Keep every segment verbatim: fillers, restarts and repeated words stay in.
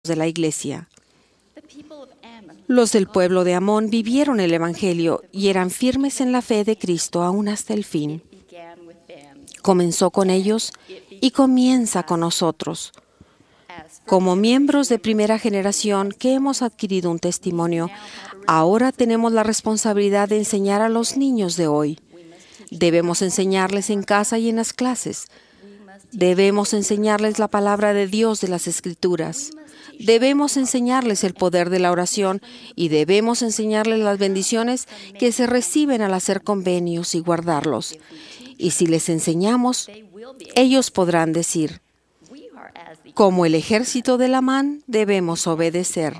de la Iglesia. Los del pueblo de Amón vivieron el Evangelio y eran firmes en la fe de Cristo aún hasta el fin. Comenzó con ellos y comienza con nosotros. Como miembros de primera generación que hemos adquirido un testimonio, ahora tenemos la responsabilidad de enseñar a los niños de hoy. Debemos enseñarles en casa y en las clases. Debemos enseñarles la palabra de Dios de las Escrituras. Debemos enseñarles el poder de la oración y debemos enseñarles las bendiciones que se reciben al hacer convenios y guardarlos. Y si les enseñamos, ellos podrán decir, como el ejército de Amán, debemos obedecer.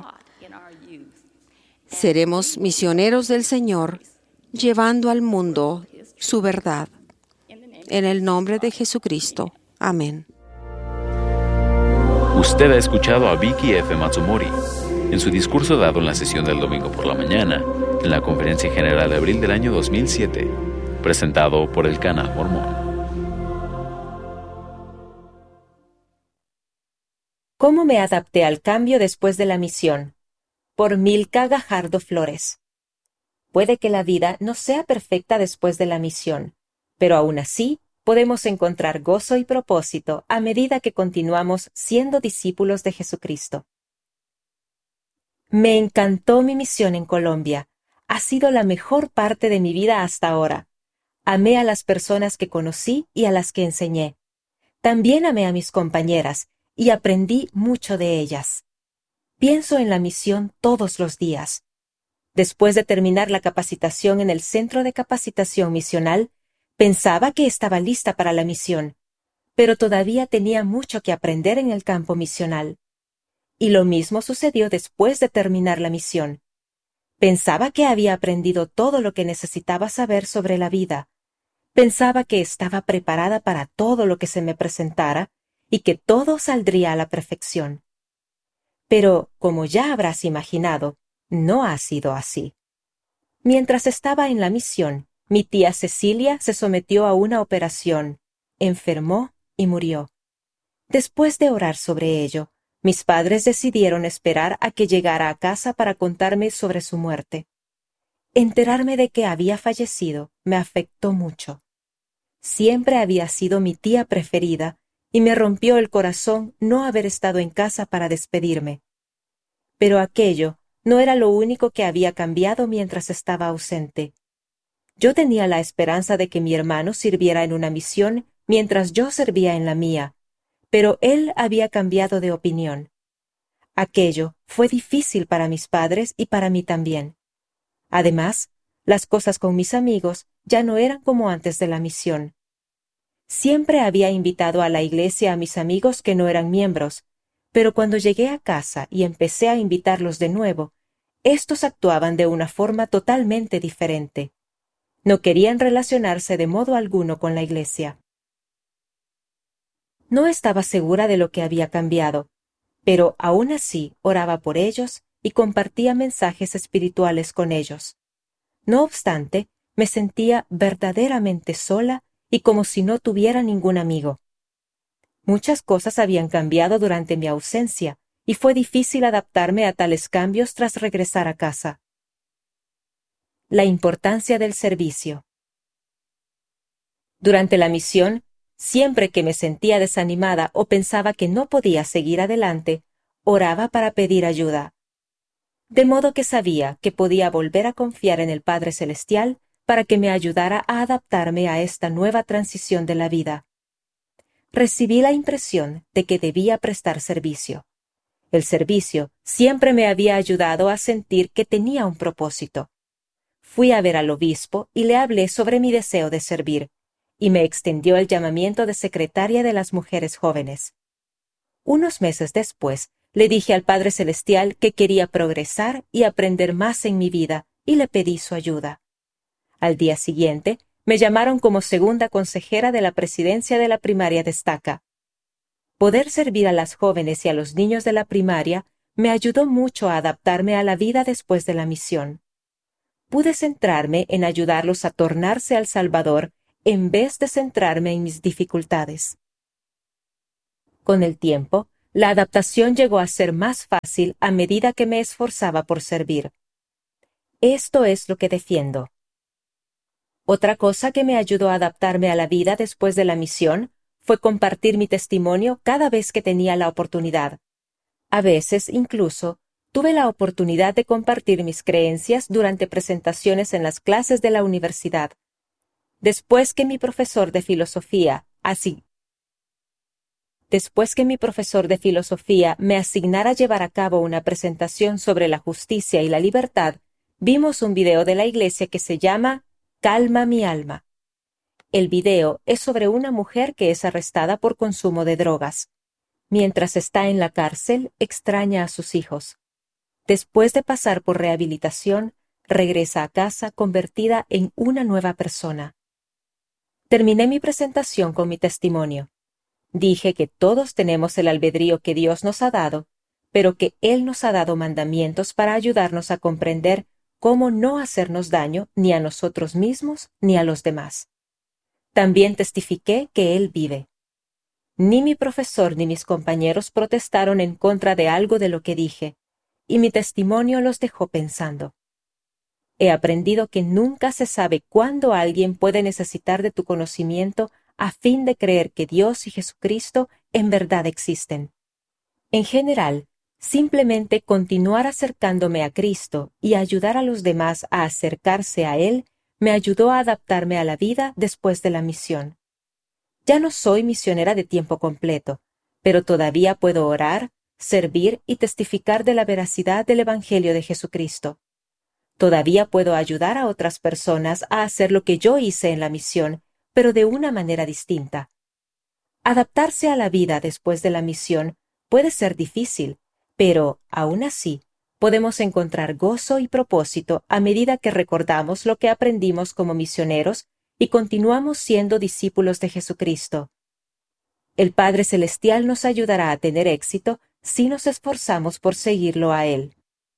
Seremos misioneros del Señor, llevando al mundo su verdad. En el nombre de Jesucristo. Amén. Usted ha escuchado a Vicky F. Matsumori en su discurso dado en la sesión del domingo por la mañana en la Conferencia General de abril del año dos mil siete, presentado por el Canal Mormón. ¿Cómo me adapté al cambio después de la misión? Por Milka Gajardo Flores. Puede que la vida no sea perfecta después de la misión, pero aún así podemos encontrar gozo y propósito a medida que continuamos siendo discípulos de Jesucristo. Me encantó mi misión en Colombia. Ha sido la mejor parte de mi vida hasta ahora. Amé a las personas que conocí y a las que enseñé. También amé a mis compañeras y aprendí mucho de ellas. Pienso en la misión todos los días. Después de terminar la capacitación en el Centro de Capacitación Misional, pensaba que estaba lista para la misión, pero todavía tenía mucho que aprender en el campo misional. Y lo mismo sucedió después de terminar la misión. Pensaba que había aprendido todo lo que necesitaba saber sobre la vida. Pensaba que estaba preparada para todo lo que se me presentara y que todo saldría a la perfección. Pero, como ya habrás imaginado, no ha sido así. Mientras estaba en la misión, mi tía Cecilia se sometió a una operación, enfermó y murió. Después de orar sobre ello, mis padres decidieron esperar a que llegara a casa para contarme sobre su muerte. Enterarme de que había fallecido me afectó mucho. Siempre había sido mi tía preferida y me rompió el corazón no haber estado en casa para despedirme. Pero aquello no era lo único que había cambiado mientras estaba ausente. Yo tenía la esperanza de que mi hermano sirviera en una misión mientras yo servía en la mía, pero él había cambiado de opinión. Aquello fue difícil para mis padres y para mí también. Además, las cosas con mis amigos ya no eran como antes de la misión. Siempre había invitado a la iglesia a mis amigos que no eran miembros, pero cuando llegué a casa y empecé a invitarlos de nuevo, estos actuaban de una forma totalmente diferente. No querían relacionarse de modo alguno con la iglesia. No estaba segura de lo que había cambiado, pero aún así oraba por ellos y compartía mensajes espirituales con ellos. No obstante, me sentía verdaderamente sola y como si no tuviera ningún amigo. Muchas cosas habían cambiado durante mi ausencia y fue difícil adaptarme a tales cambios tras regresar a casa. La importancia del servicio. Durante la misión, siempre que me sentía desanimada o pensaba que no podía seguir adelante, oraba para pedir ayuda. De modo que sabía que podía volver a confiar en el Padre Celestial para que me ayudara a adaptarme a esta nueva transición de la vida. Recibí la impresión de que debía prestar servicio. El servicio siempre me había ayudado a sentir que tenía un propósito. Fui a ver al obispo y le hablé sobre mi deseo de servir, y me extendió el llamamiento de secretaria de las mujeres jóvenes. Unos meses después, le dije al Padre Celestial que quería progresar y aprender más en mi vida, y le pedí su ayuda. Al día siguiente, me llamaron como segunda consejera de la presidencia de la primaria de Estaca. Poder servir a las jóvenes y a los niños de la primaria me ayudó mucho a adaptarme a la vida después de la misión. Pude centrarme en ayudarlos a tornarse al Salvador en vez de centrarme en mis dificultades. Con el tiempo, La adaptación llegó a ser más fácil a medida que me esforzaba por servir. Esto es lo que defiendo. Otra cosa que me ayudó a adaptarme a la vida después de la misión fue compartir mi testimonio cada vez que tenía la oportunidad. A veces, incluso, tuve la oportunidad de compartir mis creencias durante presentaciones en las clases de la universidad. Después que mi profesor de filosofía, así, después que mi profesor de filosofía me asignara llevar a cabo una presentación sobre la justicia y la libertad, vimos un video de la iglesia que se llama Calma mi alma. El video es sobre una mujer que es arrestada por consumo de drogas. Mientras está en la cárcel, extraña a sus hijos. Después de pasar por rehabilitación, regresa a casa convertida en una nueva persona. Terminé mi presentación con mi testimonio. Dije que todos tenemos el albedrío que Dios nos ha dado, pero que Él nos ha dado mandamientos para ayudarnos a comprender cómo no hacernos daño ni a nosotros mismos ni a los demás. También testifiqué que Él vive. Ni mi profesor ni mis compañeros protestaron en contra de algo de lo que dije, y mi testimonio los dejó pensando. He aprendido que nunca se sabe cuándo alguien puede necesitar de tu conocimiento a fin de creer que Dios y Jesucristo en verdad existen. En general, simplemente continuar acercándome a Cristo y ayudar a los demás a acercarse a Él me ayudó a adaptarme a la vida después de la misión. Ya no soy misionera de tiempo completo, pero todavía puedo orar, servir y testificar de la veracidad del Evangelio de Jesucristo. Todavía puedo ayudar a otras personas a hacer lo que yo hice en la misión, pero de una manera distinta. Adaptarse a la vida después de la misión puede ser difícil, pero, aún así, podemos encontrar gozo y propósito a medida que recordamos lo que aprendimos como misioneros y continuamos siendo discípulos de Jesucristo. El Padre Celestial nos ayudará a tener éxito si nos esforzamos por seguirlo a Él.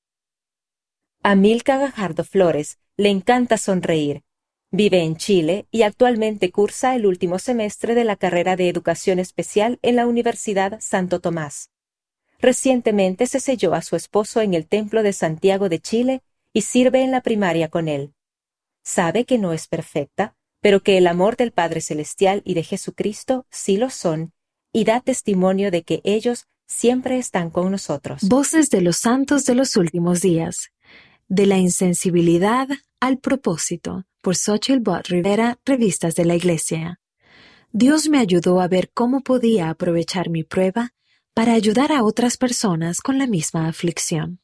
A Milka Gajardo Flores le encanta sonreír. Vive en Chile y actualmente cursa el último semestre de la carrera de Educación Especial en la Universidad Santo Tomás. Recientemente se selló a su esposo en el Templo de Santiago de Chile y sirve en la primaria con él. Sabe que no es perfecta, pero que el amor del Padre Celestial y de Jesucristo sí lo son, y da testimonio de que ellos siempre están con nosotros. Voces de los santos de los últimos días. De la insensibilidad al propósito, por Xochitl Bott Rivera, Revistas de la Iglesia. Dios me ayudó a ver cómo podía aprovechar mi prueba para ayudar a otras personas con la misma aflicción.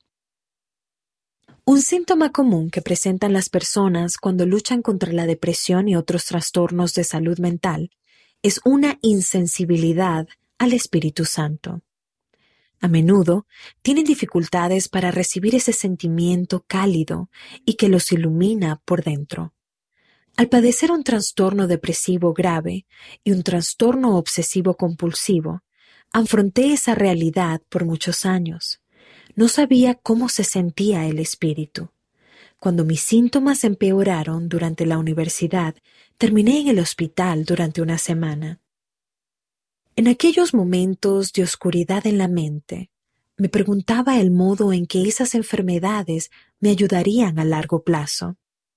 Un síntoma común que presentan las personas cuando luchan contra la depresión y otros trastornos de salud mental es una insensibilidad al Espíritu Santo. A menudo tienen dificultades para recibir ese sentimiento cálido y que los ilumina por dentro. Al padecer un trastorno depresivo grave y un trastorno obsesivo compulsivo, afronté esa realidad por muchos años. No sabía cómo se sentía el espíritu. Cuando mis síntomas empeoraron durante la universidad, terminé en el hospital durante una semana. En aquellos momentos de oscuridad en la mente, me preguntaba el modo en que esas enfermedades me ayudarían a largo plazo.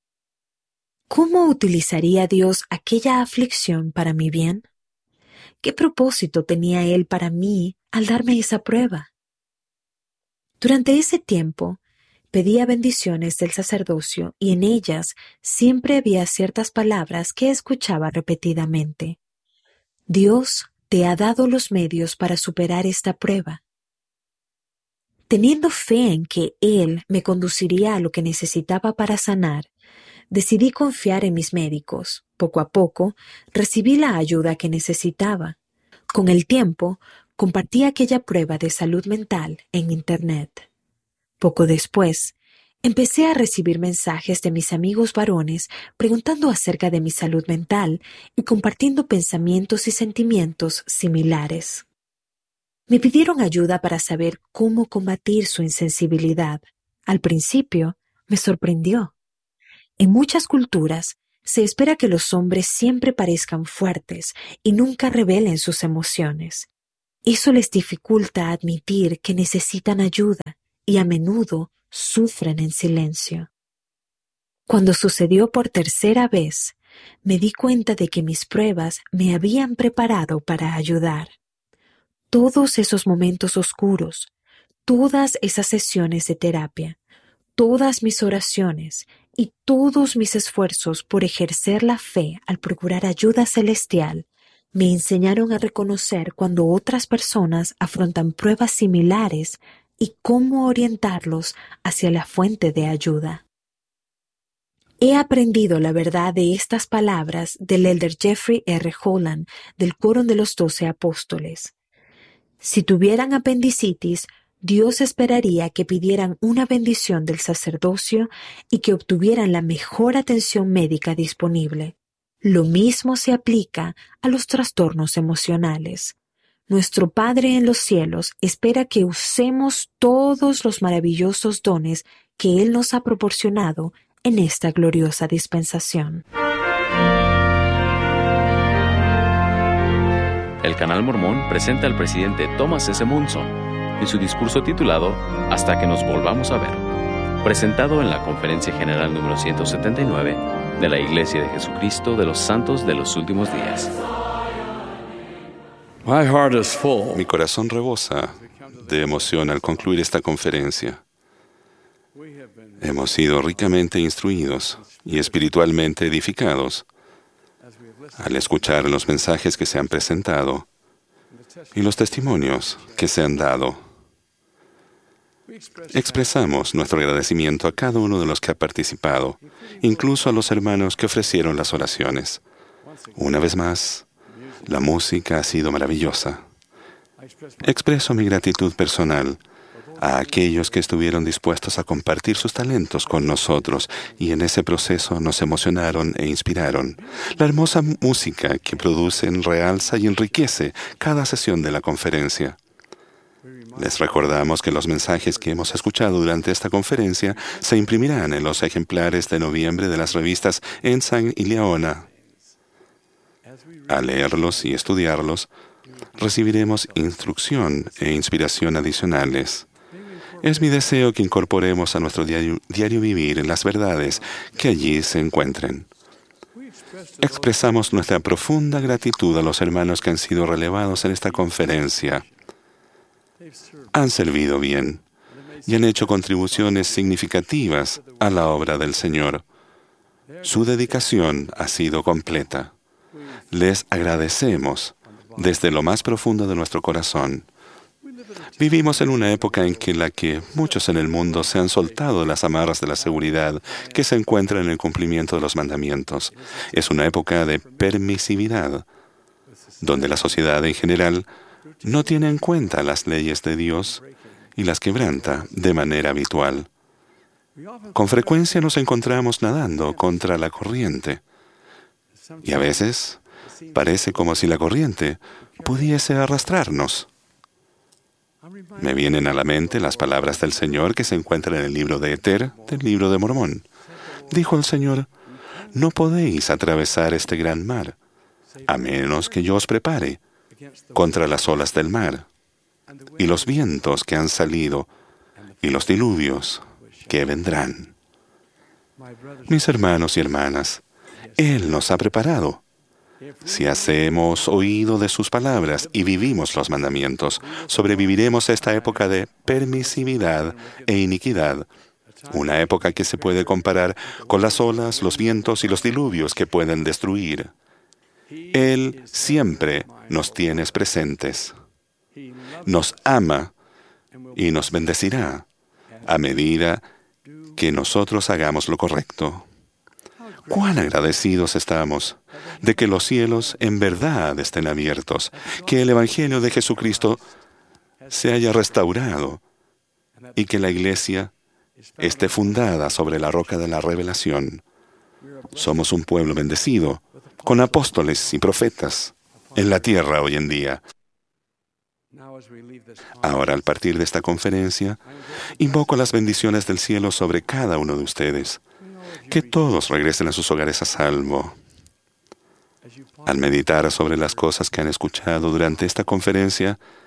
¿Cómo utilizaría Dios aquella aflicción para mi bien? ¿Qué propósito tenía Él para mí al darme esa prueba? Durante ese tiempo, pedía bendiciones del sacerdocio y en ellas siempre había ciertas palabras que escuchaba repetidamente. Dios te ha dado los medios para superar esta prueba. Teniendo fe en que Él me conduciría a lo que necesitaba para sanar, decidí confiar en mis médicos. Poco a poco, recibí la ayuda que necesitaba. Con el tiempo, compartí aquella prueba de salud mental en Internet. Poco después, empecé a recibir mensajes de mis amigos varones preguntando acerca de mi salud mental y compartiendo pensamientos y sentimientos similares. Me pidieron ayuda para saber cómo combatir su insensibilidad. Al principio, me sorprendió. En muchas culturas, se espera que los hombres siempre parezcan fuertes y nunca revelen sus emociones. Eso les dificulta admitir que necesitan ayuda y a menudo sufren en silencio. Cuando sucedió por tercera vez, me di cuenta de que mis pruebas me habían preparado para ayudar. Todos esos momentos oscuros, todas esas sesiones de terapia, todas mis oraciones y todos mis esfuerzos por ejercer la fe al procurar ayuda celestial me enseñaron a reconocer cuando otras personas afrontan pruebas similares y cómo orientarlos hacia la fuente de ayuda. He aprendido la verdad de estas palabras del elder Jeffrey R. Holland del Coro de los Doce Apóstoles. Si tuvieran apendicitis, Dios esperaría que pidieran una bendición del sacerdocio y que obtuvieran la mejor atención médica disponible. Lo mismo se aplica a los trastornos emocionales. Nuestro Padre en los cielos espera que usemos todos los maravillosos dones que Él nos ha proporcionado en esta gloriosa dispensación. El Canal Mormón presenta al presidente Thomas S. Monson en su discurso titulado Hasta que nos volvamos a ver, presentado en la Conferencia General número ciento setenta y nueve de la Iglesia de Jesucristo de los Santos de los Últimos Días. Mi corazón rebosa de emoción al concluir esta conferencia. Hemos sido ricamente instruidos y espiritualmente edificados al escuchar los mensajes que se han presentado y los testimonios que se han dado. Expresamos nuestro agradecimiento a cada uno de los que ha participado, incluso a los hermanos que ofrecieron las oraciones. Una vez más, la música ha sido maravillosa. Expreso mi gratitud personal a aquellos que estuvieron dispuestos a compartir sus talentos con nosotros y en ese proceso nos emocionaron e inspiraron. La hermosa música que producen realza y enriquece cada sesión de la conferencia. Les recordamos que los mensajes que hemos escuchado durante esta conferencia se imprimirán en los ejemplares de noviembre de las revistas Ensign y Leona. Al leerlos y estudiarlos, recibiremos instrucción e inspiración adicionales. Es mi deseo que incorporemos a nuestro diario, diario vivir en las verdades que allí se encuentren. Expresamos nuestra profunda gratitud a los hermanos que han sido relevados en esta conferencia. Han servido bien y han hecho contribuciones significativas a la obra del Señor. Su dedicación ha sido completa. Les agradecemos desde lo más profundo de nuestro corazón. Vivimos en una época en que la que muchos en el mundo se han soltado de las amarras de la seguridad que se encuentran en el cumplimiento de los mandamientos. Es una época de permisividad, donde la sociedad en general no tiene en cuenta las leyes de Dios y las quebranta de manera habitual. Con frecuencia nos encontramos nadando contra la corriente y a veces parece como si la corriente pudiese arrastrarnos. Me vienen a la mente las palabras del Señor que se encuentran en el libro de Eter, del libro de Mormón. Dijo el Señor, no podéis atravesar este gran mar, a menos que yo os prepare contra las olas del mar, y los vientos que han salido, y los diluvios que vendrán. Mis hermanos y hermanas, Él nos ha preparado. Si hacemos oído de sus palabras y vivimos los mandamientos, sobreviviremos a esta época de permisividad e iniquidad, una época que se puede comparar con las olas, los vientos y los diluvios que pueden destruir. Él siempre nos tiene presentes. Nos ama y nos bendecirá a medida que nosotros hagamos lo correcto. ¡Cuán agradecidos estamos de que los cielos en verdad estén abiertos, que el Evangelio de Jesucristo se haya restaurado y que la Iglesia esté fundada sobre la roca de la revelación? Somos un pueblo bendecido, con apóstoles y profetas en la tierra hoy en día. Ahora, al partir de esta conferencia, invoco las bendiciones del cielo sobre cada uno de ustedes. Que todos regresen a sus hogares a salvo. Al meditar sobre las cosas que han escuchado durante esta conferencia,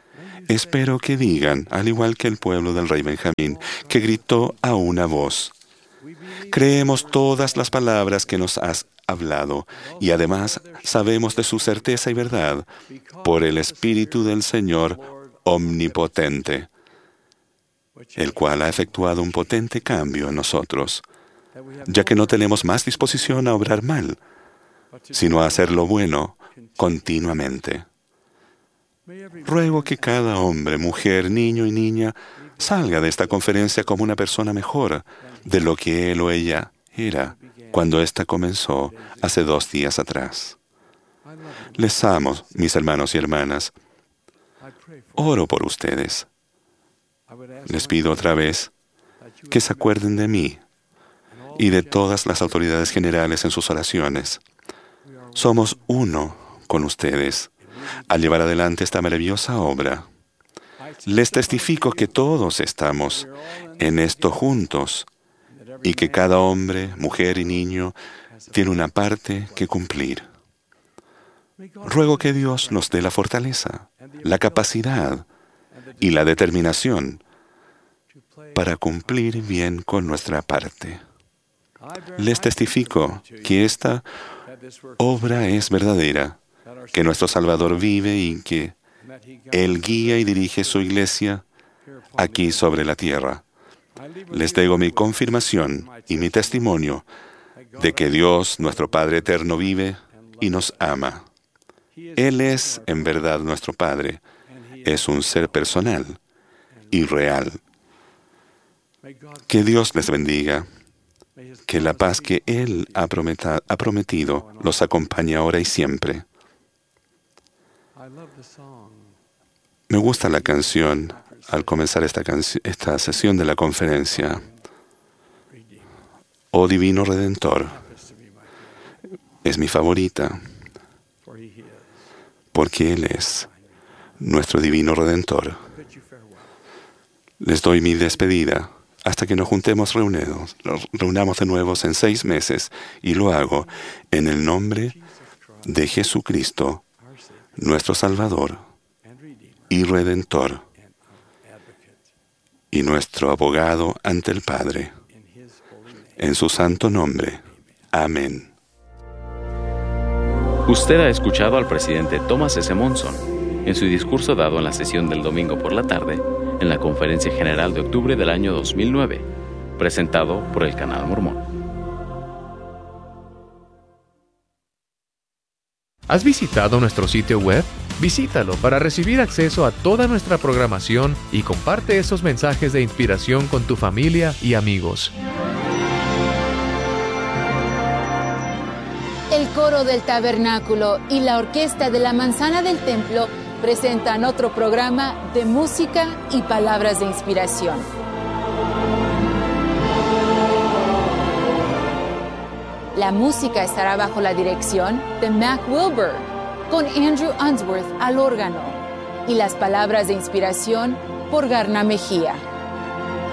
Espero que digan, al igual que el pueblo del rey Benjamín, que gritó a una voz: creemos todas las palabras que nos has hablado, y además sabemos de su certeza y verdad por el Espíritu del Señor omnipotente, el cual ha efectuado un potente cambio en nosotros, ya que no tenemos más disposición a obrar mal, sino a hacer lo bueno continuamente. Ruego que cada hombre, mujer, niño y niña salga de esta conferencia como una persona mejor de lo que él o ella era cuando ésta comenzó hace dos días atrás. Les amo, mis hermanos y hermanas. Oro por ustedes. Les pido otra vez que se acuerden de mí y de todas las autoridades generales en sus oraciones. Somos uno con ustedes al llevar adelante esta maravillosa obra. Les testifico que todos estamos en esto juntos y que cada hombre, mujer y niño tiene una parte que cumplir. Ruego que Dios nos dé la fortaleza, la capacidad y la determinación para cumplir bien con nuestra parte. Les testifico que esta obra es verdadera, que nuestro Salvador vive y que Él guía y dirige su iglesia aquí sobre la tierra. Les digo mi confirmación y mi testimonio de que Dios, nuestro Padre eterno, vive y nos ama. Él es, en verdad, nuestro Padre. Es un ser personal y real. Que Dios les bendiga. Que la paz que Él ha, prometa, ha prometido los acompañe ahora y siempre. Me gusta la canción al comenzar esta, esta sesión de la conferencia. Oh Divino Redentor, es mi favorita, porque Él es nuestro Divino Redentor. Les doy mi despedida hasta que nos juntemos reunidos, reunamos de nuevo en seis meses, y lo hago en el nombre de Jesucristo, nuestro Salvador y Redentor, y nuestro abogado ante el Padre. En su santo nombre. Amén. Usted ha escuchado al presidente Thomas S. Monson en su discurso dado en la sesión del domingo por la tarde en la Conferencia General de octubre del año dos mil nueve, presentado por el Canal Mormón. ¿Has visitado nuestro sitio web? Visítalo para recibir acceso a toda nuestra programación y comparte esos mensajes de inspiración con tu familia y amigos. El coro del tabernáculo y la orquesta de la manzana del templo presentan otro programa de música y palabras de inspiración. La música estará bajo la dirección de Mac Wilbur, con Andrew Unsworth al órgano, y las palabras de inspiración por Garna Mejía.